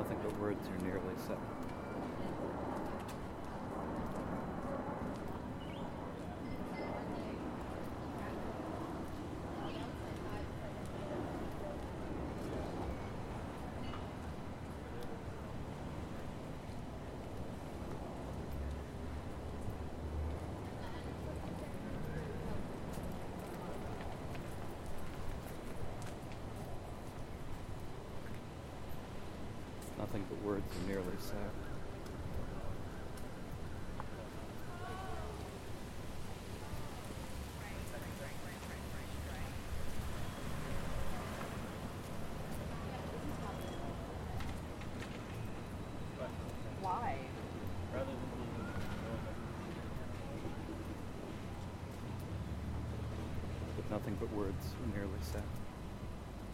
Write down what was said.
Nothing but words are nearly said. Nothing but words are nearly said. Why? But nothing but words are nearly said.